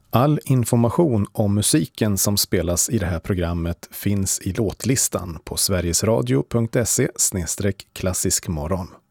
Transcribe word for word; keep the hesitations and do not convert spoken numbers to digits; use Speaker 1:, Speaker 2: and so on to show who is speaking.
Speaker 1: All information om musiken som spelas i det här programmet finns i låtlistan på sverigesradio punkt se slash klassisk morgon.